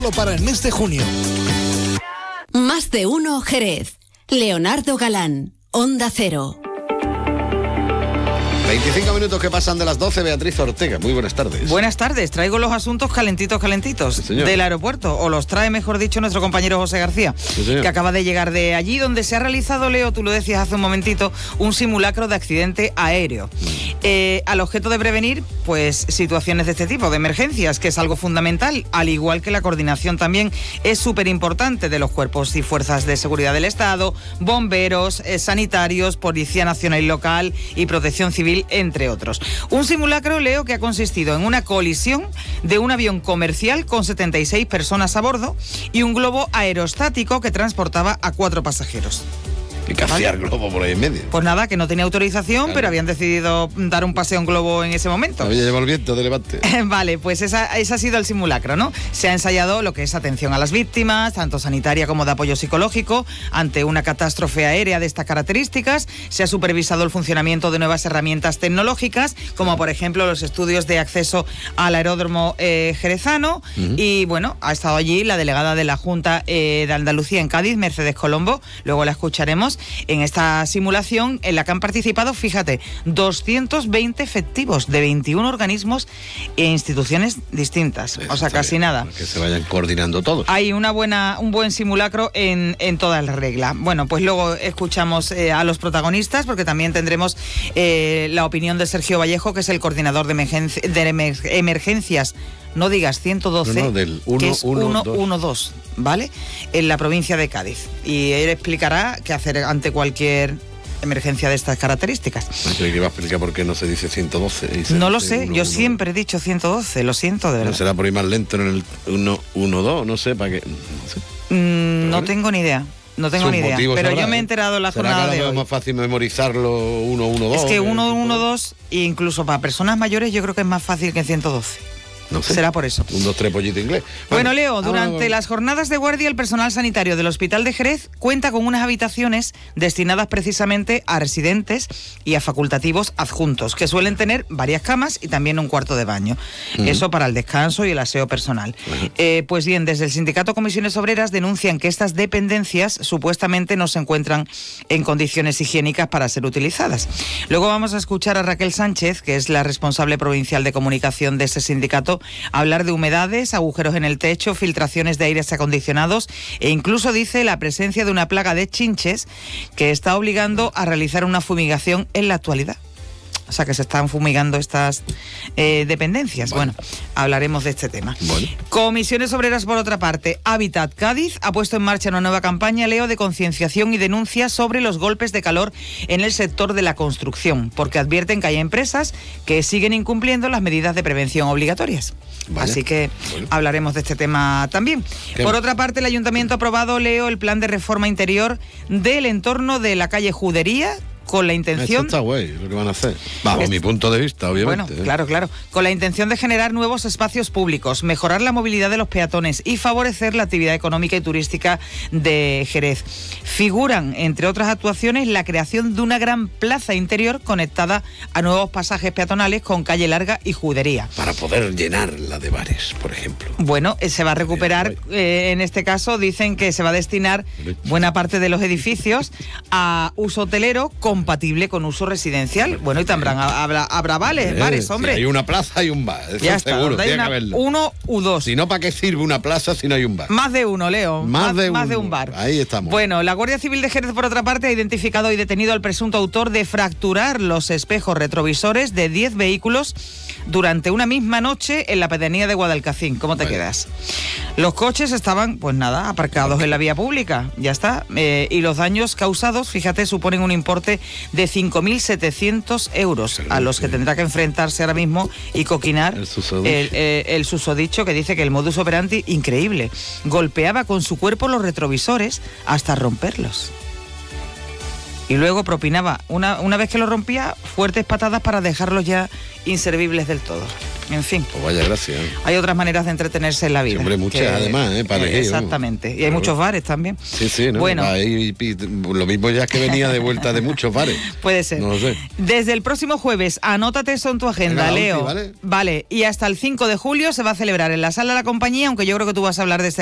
para el mes de junio. Más de uno Jerez. Leonardo Galán, Onda Cero. 25 minutos que pasan de las 12, Beatriz Ortega. Muy buenas tardes. Buenas tardes, traigo los asuntos calentitos Sí, del aeropuerto, o los trae, mejor dicho, nuestro compañero José García, Sí, que acaba de llegar de allí, donde se ha realizado, Leo, tú lo decías hace un momentito, un simulacro de accidente aéreo. Al objeto de prevenir, pues, situaciones de este tipo, de emergencias, que es algo fundamental, al igual que la coordinación también es súper importante de los cuerpos y fuerzas de seguridad del Estado, bomberos, sanitarios, Policía Nacional y Local y Protección Civil, entre otros. Un simulacro, Leo, que ha consistido en una colisión de un avión comercial con 76 personas a bordo y un globo aerostático que transportaba a 4 pasajeros. ¿Y qué hacía el globo por ahí en medio? Pues nada, que no tenía autorización, Claro. pero habían decidido dar un paseo en globo en ese momento. Había llevado el viento de levante. Vale, pues ese ha sido el simulacro, ¿no? Se ha ensayado lo que es atención a las víctimas, tanto sanitaria como de apoyo psicológico, ante una catástrofe aérea de estas características. Se ha supervisado el funcionamiento de nuevas herramientas tecnológicas, como por ejemplo los estudios de acceso al aeródromo jerezano. Y bueno, ha estado allí la delegada de la Junta de Andalucía en Cádiz, Mercedes Colombo, luego la escucharemos, en esta simulación en la que han participado, fíjate, 220 efectivos de 21 organismos e instituciones distintas. Eso O sea, está casi bien, nada. Que se vayan coordinando todos. Hay un buen simulacro en todas las reglas. Bueno, pues luego escuchamos a los protagonistas, porque también tendremos la opinión de Sergio Vallejo, que es el coordinador de emergencias, no digas 112, No, del que es 112. 112, ¿vale? En la provincia de Cádiz. Y él explicará qué hacer ante cualquier emergencia de estas características. Creí que iba a explicar por qué no se dice 112. Y se No lo dice sé, 112. yo siempre he dicho 112, lo siento de ¿No verdad. será por ir más lento en el 112? No sé, para qué. No sé. No tengo ni idea. No tengo Sus ni idea, motivos pero habrá, yo me he ¿eh? enterado en la ¿Será jornada que de ahora hoy. es más fácil memorizarlo 112? Es que 112, incluso para personas mayores, yo creo que es más fácil que 112. No sé. Será por eso. 1, 2, 3, pollito inglés. Bueno, Leo, ahora durante vamos. las jornadas de guardia, el personal sanitario del Hospital de Jerez cuenta con unas habitaciones destinadas precisamente a residentes y a facultativos adjuntos, que suelen tener varias camas y también un cuarto de baño. Eso para el descanso y el aseo personal. Pues bien, desde el sindicato Comisiones Obreras denuncian que estas dependencias supuestamente no se encuentran en condiciones higiénicas para ser utilizadas. Luego vamos a escuchar a Raquel Sánchez, que es la responsable provincial de comunicación de ese sindicato, hablar de humedades, agujeros en el techo, filtraciones de aires acondicionados e incluso dice la presencia de una plaga de chinches que está obligando a realizar una fumigación en la actualidad. O sea, que se están fumigando estas dependencias. Bueno, hablaremos de este tema. Bueno. Comisiones Obreras, por otra parte. Hábitat Cádiz ha puesto en marcha una nueva campaña, Leo, de concienciación y denuncia sobre los golpes de calor en el sector de la construcción, porque advierten que hay empresas que siguen incumpliendo las medidas de prevención obligatorias. Vale. Así que hablaremos de este tema también. Por otra parte, el Ayuntamiento ha aprobado, Leo, el plan de reforma interior del entorno de la calle Judería, con la Esto intención... está guay, lo que van a hacer. Bajo mi punto de vista, obviamente. Bueno, claro. Con la intención de generar nuevos espacios públicos, mejorar la movilidad de los peatones y favorecer la actividad económica y turística de Jerez. Figuran, entre otras actuaciones, la creación de una gran plaza interior conectada a nuevos pasajes peatonales con calle larga y Judería. Para poder llenarla de bares, por ejemplo. Bueno, se va a recuperar, en este caso dicen que se va a destinar buena parte de los edificios a uso hotelero compatible con uso residencial. Bueno, y también habrá bares, hombre. Si hay una plaza y un bar, eso Ya es está, seguro, donde hay tiene que haberlo. uno u dos. Si no, ¿para qué sirve una plaza si no hay un bar? Más de uno, Leo. Más de un bar. Ahí estamos. Bueno, la Guardia Civil de Jerez, por otra parte, ha identificado y detenido al presunto autor de fracturar los espejos retrovisores de 10 vehículos durante una misma noche en la pedanía de Guadalcacín. ¿Cómo te quedas? Los coches estaban, pues nada, aparcados en la vía pública. Ya está. Y los daños causados, fíjate, suponen un importe de 5.700 euros, a los que tendrá que enfrentarse ahora mismo y coquinar el susodicho, que dice que el modus operandi, increíble, golpeaba con su cuerpo los retrovisores hasta romperlos. Y luego propinaba, una vez que lo rompía, fuertes patadas para dejarlos ya inservibles del todo. En fin. Pues vaya gracia. Hay otras maneras de entretenerse en la vida. Sí, hombre, muchas además, para elegir. Exactamente. Y hay muchos bares también. Sí, ¿no? Bueno. Lo mismo ya que venía de vuelta de muchos bares. Puede ser. No lo sé. Desde el próximo jueves, anótate eso en tu agenda, Venga, Leo. ¿vale? Vale, y hasta el 5 de julio se va a celebrar en la Sala de la Compañía, aunque yo creo que tú vas a hablar de este